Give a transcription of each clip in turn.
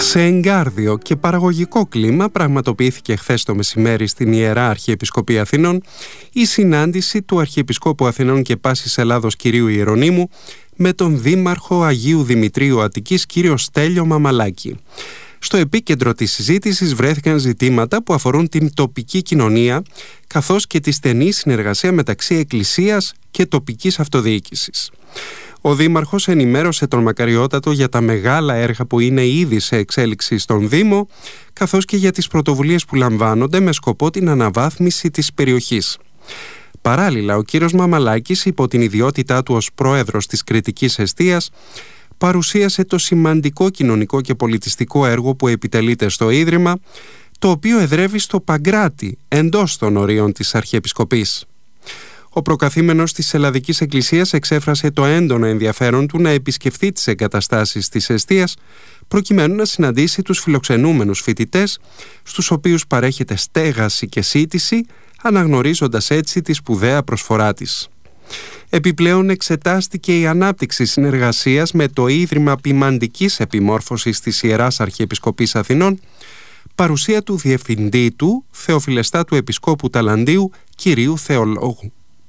Σε εγκάρδιο και παραγωγικό κλίμα πραγματοποιήθηκε χθες το μεσημέρι στην Ιερά Αρχιεπισκοπή Αθηνών η συνάντηση του Αρχιεπισκόπου Αθηνών και Πάσης Ελλάδος κυρίου Ιερονύμου με τον Δήμαρχο Αγίου Δημητρίου Αττικής κύριο Στέλιο Μαμαλάκη. Στο επίκεντρο της συζήτησης βρέθηκαν ζητήματα που αφορούν την τοπική κοινωνία καθώς και τη στενή συνεργασία μεταξύ Εκκλησίας και τοπικής αυτοδιοίκησης. Ο Δήμαρχος ενημέρωσε τον Μακαριότατο για τα μεγάλα έργα που είναι ήδη σε εξέλιξη στον Δήμο, καθώς και για τις πρωτοβουλίες που λαμβάνονται με σκοπό την αναβάθμιση της περιοχής. Παράλληλα, ο κύριος Μαμαλάκης, υπό την ιδιότητά του ως πρόεδρος της Κρητικής Εστίας, παρουσίασε το σημαντικό κοινωνικό και πολιτιστικό έργο που επιτελείται στο Ίδρυμα, το οποίο εδρεύει στο Παγκράτη, εντός των ορίων της Αρχιεπισκοπής. Ο προκαθήμενος της Ελλαδικής Εκκλησίας εξέφρασε το έντονο ενδιαφέρον του να επισκεφθεί τις εγκαταστάσεις της εστίας προκειμένου να συναντήσει τους φιλοξενούμενους φοιτητές, στους οποίους παρέχεται στέγαση και σύτηση, αναγνωρίζοντας έτσι τη σπουδαία προσφορά της. Επιπλέον εξετάστηκε η ανάπτυξη συνεργασίας με το Ίδρυμα Ποιμαντικής Επιμόρφωσης της Ιεράς Αρχιεπισκοπής Αθηνών, παρουσία του Διευθυντή του, Θεοφιλεστάτου Επισκόπου Ταλαντίου, κυρίου Θεολόγου.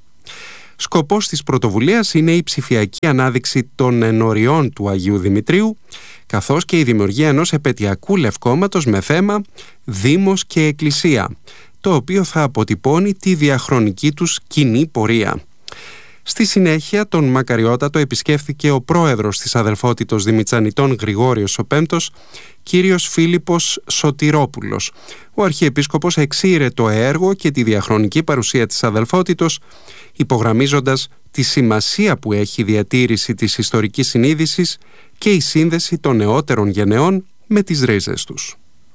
Σκοπός της πρωτοβουλίας είναι η ψηφιακή ανάδειξη των ενωριών του Αγίου Δημητρίου, καθώς και η δημιουργία ενός επετειακού λευκώματος με θέμα «Δήμος και Εκκλησία», το οποίο θα αποτυπώνει τη διαχρονική τους κοινή πορεία. Στη συνέχεια, τον Μακαριότατο επισκέφθηκε ο πρόεδρος της Αδελφότητος Δημητσανιτών Γρηγόριος ο Πέμπτος, κύριος Φίλιππος Σωτηρόπουλος. Ο Αρχιεπίσκοπος εξήρε το έργο και τη διαχρονική παρουσία της Αδελφότητος, υπογραμμίζοντας τη σημασία που έχει η διατήρηση της ιστορικής συνείδησης και η σύνδεση των νεότερων γενεών με τις ρίζες τους.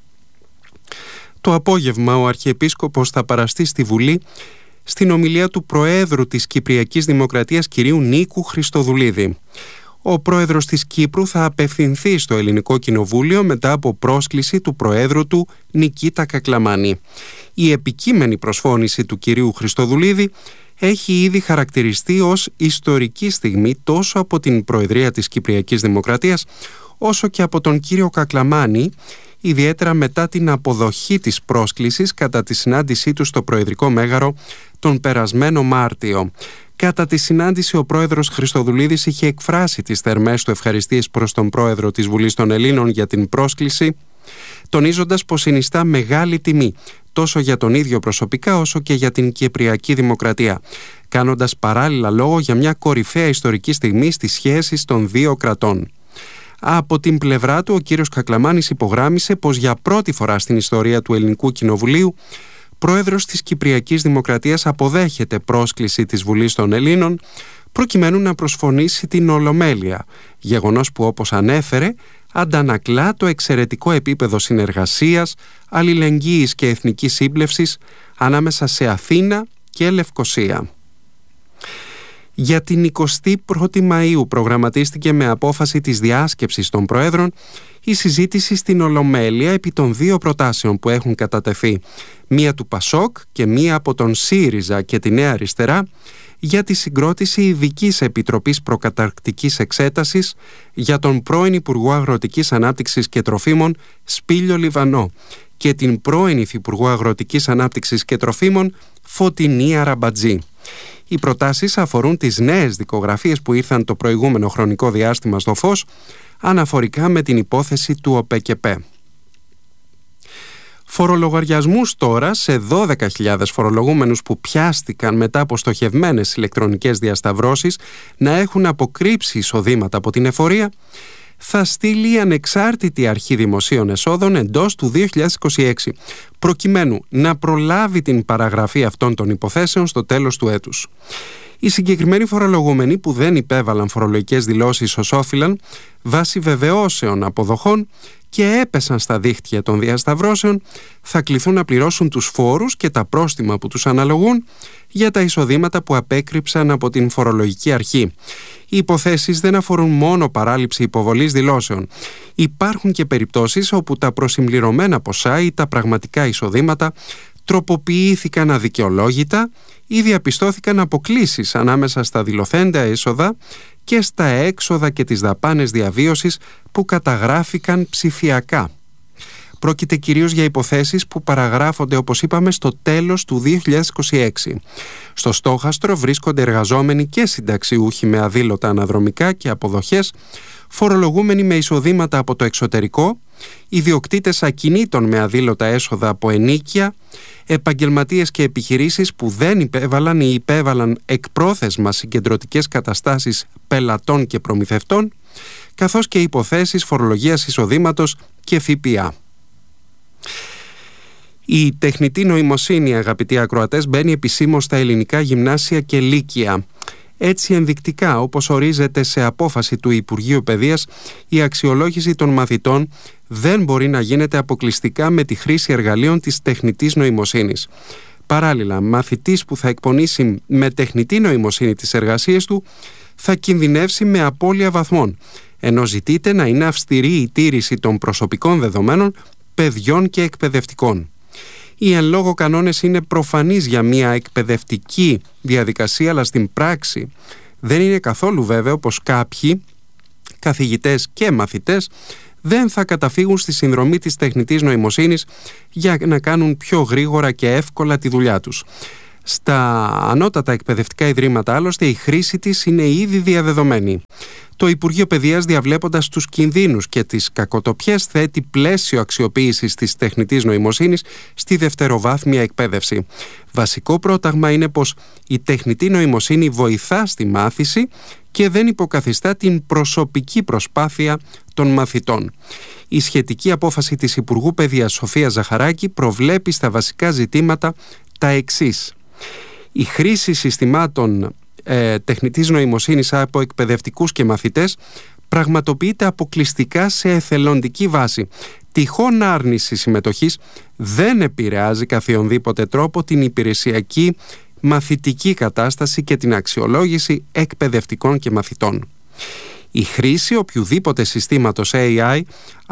Το απόγευμα ο Αρχιεπίσκοπος θα παραστεί στη Βουλή στην ομιλία του Προέδρου της Κυπριακής Δημοκρατίας κυρίου Νίκου Χριστοδουλίδη. Ο Πρόεδρος της Κύπρου θα απευθυνθεί στο Ελληνικό Κοινοβούλιο μετά από πρόσκληση του Προέδρου του Νικήτα Κακλαμάνη. Η επικείμενη προσφώνηση του κυρίου Χριστοδουλίδη έχει ήδη χαρακτηριστεί ως ιστορική στιγμή τόσο από την Προεδρία της Κυπριακής Δημοκρατίας όσο και από τον κύριο Κακλαμάνη, ιδιαίτερα μετά την αποδοχή της πρόσκλησης κατά τη συνάντησή του στο Προεδρικό Μέγαρο τον περασμένο Μάρτιο. Κατά τη συνάντηση ο πρόεδρος Χριστοδουλίδης είχε εκφράσει τις θερμές του ευχαριστίες προς τον πρόεδρο της Βουλής των Ελλήνων για την πρόσκληση, τονίζοντας πως συνιστά μεγάλη τιμή τόσο για τον ίδιο προσωπικά όσο και για την Κυπριακή Δημοκρατία, κάνοντας παράλληλα λόγο για μια κορυφαία ιστορική στιγμή στις σχέσεις των δύο κρατών. Από την πλευρά του, ο κύριος Κακλαμάνης υπογράμμισε πως για πρώτη φορά στην ιστορία του Ελληνικού Κοινοβουλίου, πρόεδρος της Κυπριακής Δημοκρατίας αποδέχεται πρόσκληση της Βουλής των Ελλήνων προκειμένου να προσφωνήσει την Ολομέλεια, γεγονός που, όπως ανέφερε, αντανακλά το εξαιρετικό επίπεδο συνεργασίας, αλληλεγγύης και εθνικής σύμπλευσης ανάμεσα σε Αθήνα και Λευκοσία. Για την 21η Μαΐου προγραμματίστηκε με απόφαση της διάσκεψης των Προέδρων η συζήτηση στην Ολομέλεια επί των δύο προτάσεων που έχουν κατατεθεί, μία του Πασόκ και μία από τον ΣΥΡΙΖΑ και τη Νέα Αριστερά, για τη συγκρότηση ειδικής επιτροπής προκαταρκτικής εξέτασης για τον πρώην Υπουργό Αγροτικής Ανάπτυξης και Τροφίμων Σπύλιο Λιβανό και την πρώην Υφυπουργό Αγροτικής Ανάπτυξης και Τροφίμων Φωτεινή Αραμπατζή. Οι προτάσεις αφορούν τις νέες δικογραφίες που ήρθαν το προηγούμενο χρονικό διάστημα στο φως αναφορικά με την υπόθεση του ΟΠΕΚΕΠΕ. Φορολογαριασμούς τώρα σε 12.000 φορολογούμενους που πιάστηκαν μετά από στοχευμένες ηλεκτρονικές διασταυρώσεις να έχουν αποκρύψει εισοδήματα από την εφορία θα στείλει η Ανεξάρτητη Αρχή Δημοσίων Εσόδων εντός του 2026, προκειμένου να προλάβει την παραγραφή αυτών των υποθέσεων στο τέλος του έτους. Οι συγκεκριμένοι φορολογούμενοι που δεν υπέβαλαν φορολογικές δηλώσεις ως όφυλαν, βάσει βεβαιώσεων αποδοχών και έπεσαν στα δίχτυα των διασταυρώσεων, θα κληθούν να πληρώσουν τους φόρους και τα πρόστιμα που τους αναλογούν για τα εισοδήματα που απέκρυψαν από την φορολογική αρχή. Οι υποθέσεις δεν αφορούν μόνο παράληψη υποβολής δηλώσεων. Υπάρχουν και περιπτώσεις όπου τα προσυμπληρωμένα ποσά ή τα πραγματικά εισοδήματα τροποποιήθηκαν αδικαιολόγητα ή διαπιστώθηκαν αποκλίσεις ανάμεσα στα δηλωθέντα έσοδα και στα έξοδα και τις δαπάνες διαβίωσης που καταγράφηκαν ψηφιακά. Πρόκειται κυρίως για υποθέσεις που παραγράφονται, όπως είπαμε, στο τέλος του 2026. Στο στόχαστρο βρίσκονται εργαζόμενοι και συνταξιούχοι με αδήλωτα αναδρομικά και αποδοχές, φορολογούμενοι με εισοδήματα από το εξωτερικό, ιδιοκτήτες ακινήτων με αδήλωτα έσοδα από ενοίκια, επαγγελματίες και επιχειρήσεις που δεν υπέβαλαν ή υπέβαλαν εκπρόθεσμα συγκεντρωτικές καταστάσεις πελατών και προμηθευτών, καθώς και υποθέσεις φορολογίας εισοδήματος και ΦΠΑ. Η τεχνητή νοημοσύνη, αγαπητοί ακροατές, μπαίνει επισήμως στα ελληνικά γυμνάσια και λύκεια. Έτσι ενδεικτικά, όπως ορίζεται σε απόφαση του Υπουργείου Παιδείας, η αξιολόγηση των μαθητών δεν μπορεί να γίνεται αποκλειστικά με τη χρήση εργαλείων της τεχνητής νοημοσύνης. Παράλληλα, μαθητής που θα εκπονήσει με τεχνητή νοημοσύνη τις εργασίες του θα κινδυνεύσει με απώλεια βαθμών, ενώ ζητείται να είναι αυστηρή η τήρηση των προσωπικών δεδομένων παιδιών και εκπαιδευτικών. Οι εν λόγω κανόνες είναι προφανείς για μια εκπαιδευτική διαδικασία, αλλά στην πράξη δεν είναι καθόλου βέβαιο πως κάποιοι καθηγητές και μαθητές δεν θα καταφύγουν στη συνδρομή της τεχνητής νοημοσύνης για να κάνουν πιο γρήγορα και εύκολα τη δουλειά τους. Στα ανώτατα εκπαιδευτικά ιδρύματα, άλλωστε, η χρήση της είναι ήδη διαδεδομένη. Το Υπουργείο Παιδείας, διαβλέποντας τους κινδύνους και τις κακοτοπιές, θέτει πλαίσιο αξιοποίησης της τεχνητής νοημοσύνης στη δευτεροβάθμια εκπαίδευση. Βασικό πρόταγμα είναι πως η τεχνητή νοημοσύνη βοηθά στη μάθηση και δεν υποκαθιστά την προσωπική προσπάθεια των μαθητών. Η σχετική απόφαση της Υπουργού Παιδείας Σοφίας Ζαχαράκη προβλέπει στα βασικά ζητήματα τα εξής. Η χρήση συστημάτων τεχνητής νοημοσύνης από εκπαιδευτικούς και μαθητές πραγματοποιείται αποκλειστικά σε εθελοντική βάση. Τυχόν άρνηση συμμετοχής δεν επηρεάζει καθιονδήποτε τρόπο την υπηρεσιακή μαθητική κατάσταση και την αξιολόγηση εκπαιδευτικών και μαθητών. Η χρήση οποιουδήποτε συστήματος AI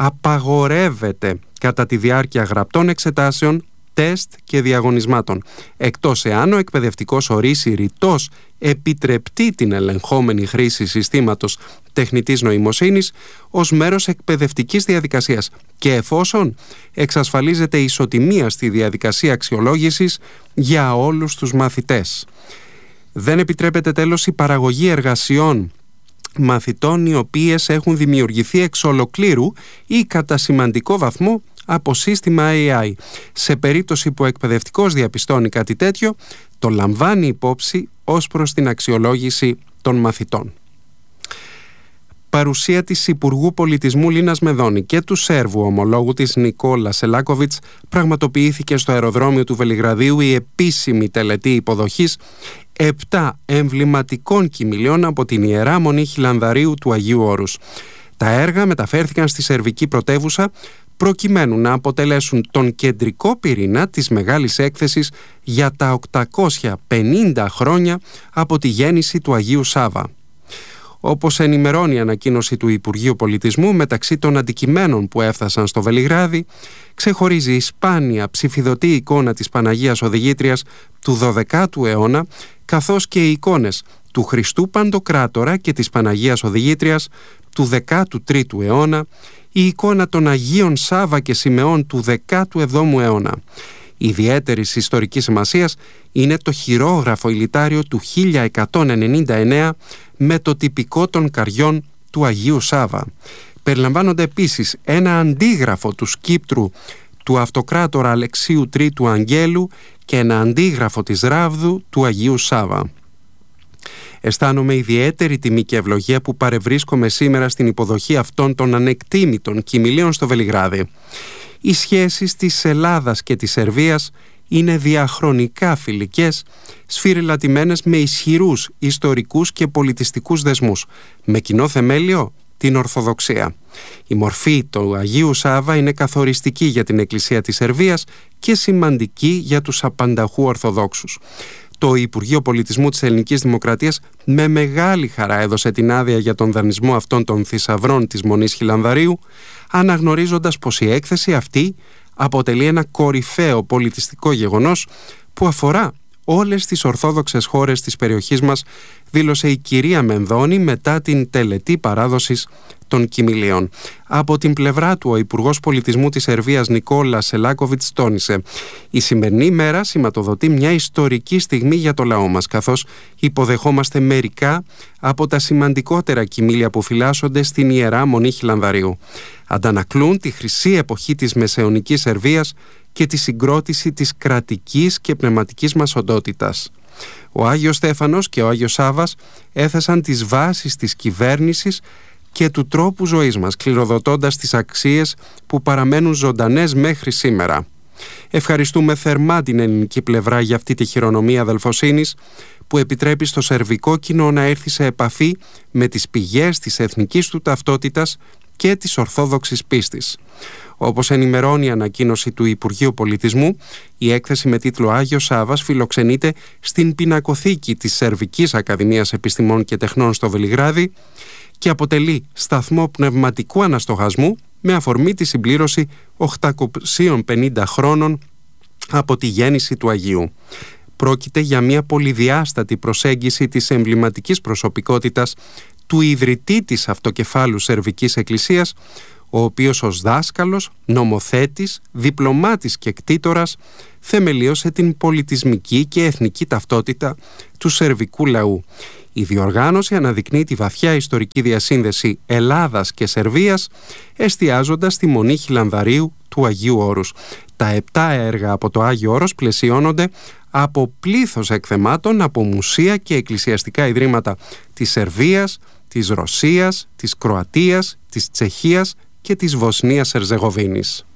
απαγορεύεται κατά τη διάρκεια γραπτών εξετάσεων, τεστ και διαγωνισμάτων, εκτός εάν ο εκπαιδευτικός ορίσει ρητός επιτρεπτεί την ελεγχόμενη χρήση συστήματος τεχνητής νοημοσύνης ως μέρος εκπαιδευτικής διαδικασίας και εφόσον εξασφαλίζεται ισοτιμία στη διαδικασία αξιολόγησης για όλους τους μαθητές. Δεν επιτρέπεται τέλος η παραγωγή εργασιών μαθητών οι οποίες έχουν δημιουργηθεί εξ ολοκλήρου ή κατά σημαντικό βαθμό από σύστημα AI. Σε περίπτωση που ο εκπαιδευτικός διαπιστώνει κάτι τέτοιο, το λαμβάνει υπόψη ως προς την αξιολόγηση των μαθητών. Παρουσία της Υπουργού Πολιτισμού Λίνας Μεδόνη και του Σέρβου ομολόγου της Νικόλα Σελάκοβιτς πραγματοποιήθηκε στο αεροδρόμιο του Βελιγραδίου η επίσημη τελετή υποδοχής 7 εμβληματικών κοιμηλιών από την Ιερά Μονή Χιλανδαρίου του Αγίου Όρους. Τα έργα μεταφέρθηκαν στη σερβική πρωτεύουσα προκειμένου να αποτελέσουν τον κεντρικό πυρήνα της μεγάλης έκθεσης για τα 850 χρόνια από τη γέννηση του Αγίου Σάβα. Όπως ενημερώνει η ανακοίνωση του Υπουργείου Πολιτισμού, μεταξύ των αντικειμένων που έφτασαν στο Βελιγράδι ξεχωρίζει η σπάνια ψηφιδωτή εικόνα της Παναγίας Οδηγήτριας του 12ου αιώνα, καθώς και οι εικόνες του Χριστού Παντοκράτορα και της Παναγίας Οδηγήτριας του 13ου αιώνα, η εικόνα των Αγίων Σάβα και Σιμεών του 17ου αιώνα. Ιδιαίτερης ιστορικής σημασίας είναι το χειρόγραφο ηλιτάριο του 1199 με το τυπικό των καριών του Αγίου Σάβα. Περιλαμβάνονται επίσης ένα αντίγραφο του σκύπτρου του Αυτοκράτορα Αλεξίου Τρίτου Αγγέλου και ένα αντίγραφο της Ράβδου του Αγίου Σάβα. Αισθάνομαι ιδιαίτερη τιμή και ευλογία που παρευρίσκομαι σήμερα στην υποδοχή αυτών των ανεκτήμητων κοιμηλίων στο Βελιγράδι. Οι σχέσεις της Ελλάδας και της Σερβίας είναι διαχρονικά φιλικές, σφυριλατημένες με ισχυρούς ιστορικούς και πολιτιστικούς δεσμούς, με κοινό θεμέλιο την Ορθοδοξία. Η μορφή του Αγίου Σάβα είναι καθοριστική για την Εκκλησία της Σερβίας και σημαντική για τους απανταχού Ορθοδόξους. Το Υπουργείο Πολιτισμού της Ελληνικής Δημοκρατίας με μεγάλη χαρά έδωσε την άδεια για τον δανεισμό αυτών των θησαυρών της Μονής Χιλανδαρίου, αναγνωρίζοντας πως η έκθεση αυτή αποτελεί ένα κορυφαίο πολιτιστικό γεγονός που αφορά όλες τις ορθόδοξες χώρες της περιοχής μας, δήλωσε η κυρία Μενδώνη μετά την τελετή παράδοσης των κοιμηλίων. Από την πλευρά του, ο Υπουργός Πολιτισμού της Σερβίας Νικόλα Σελάκοβιτς τόνισε: η σημερινή μέρα σηματοδοτεί μια ιστορική στιγμή για το λαό μας, καθώς υποδεχόμαστε μερικά από τα σημαντικότερα κοιμήλια που φυλάσσονται στην Ιερά Μονή Χιλανδαρίου. Αντανακλούν τη χρυσή εποχή της μεσαιωνικής Σερβίας και τη συγκρότηση της κρατικής και πνευματικής μας οντότητας. Ο Άγιος Στέφανος και ο Άγιος Σάββας έθεσαν τις βάσεις της κυβέρνησης και του τρόπου ζωής μας, κληροδοτώντας τις αξίες που παραμένουν ζωντανές μέχρι σήμερα. Ευχαριστούμε θερμά την ελληνική πλευρά για αυτή τη χειρονομία αδελφοσύνης που επιτρέπει στο σερβικό κοινό να έρθει σε επαφή με τις πηγές της εθνικής του ταυτότητας και της ορθόδοξης πίστης. Όπως ενημερώνει η ανακοίνωση του Υπουργείου Πολιτισμού, η έκθεση με τίτλο «Άγιος Σάββας» φιλοξενείται στην πινακοθήκη της Σερβικής Ακαδημίας Επιστημών και Τεχνών στο Βελιγράδι και αποτελεί σταθμό πνευματικού αναστοχασμού με αφορμή τη συμπλήρωση 850 χρόνων από τη γέννηση του Αγίου. Πρόκειται για μια πολυδιάστατη προσέγγιση της εμβληματικής προσωπικότητας του ιδρυτή της αυτοκεφάλου Σερβικής Εκκλησίας, ο οποίος ως δάσκαλος, νομοθέτης, διπλωμάτης και κτήτορας θεμελίωσε την πολιτισμική και εθνική ταυτότητα του σερβικού λαού. Η διοργάνωση αναδεικνύει τη βαθιά ιστορική διασύνδεση Ελλάδας και Σερβίας, εστιάζοντας στη Μονή Χιλανδαρίου του Αγίου Όρους. Τα 7 έργα από το Άγιο Όρος πλαισιώνονται από πλήθος εκθεμάτων από μουσεία και εκκλησιαστικά ιδρύματα της Σερβίας, της Ρωσίας, της Κροατίας, της Τσεχίας και της Βοσνίας Ερζεγοβίνης.